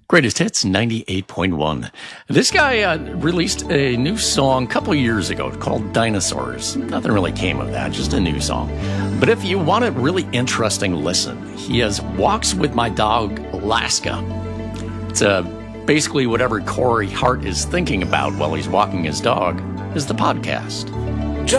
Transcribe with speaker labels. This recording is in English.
Speaker 1: Greatest Hits 98.1. This guy released a new song a couple years ago called Dinosaurs. Nothing really came of that, just a new song. But if you want a really interesting listen, he has Walks with My Dog, Alaska. It's basically whatever Corey Hart is thinking about while he's walking his dog is the podcast.